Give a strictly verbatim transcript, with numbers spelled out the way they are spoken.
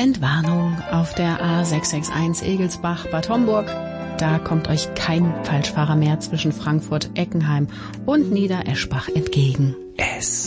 Entwarnung auf der A sechs sechs eins Egelsbach-Bad Homburg. Da kommt euch kein Falschfahrer mehr zwischen Frankfurt, Eckenheim und Niedereschbach entgegen. Es